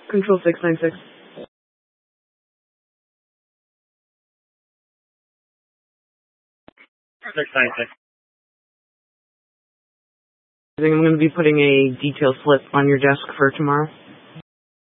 Control 696. 696. I think I'm going to be putting a detail slip on your desk for tomorrow.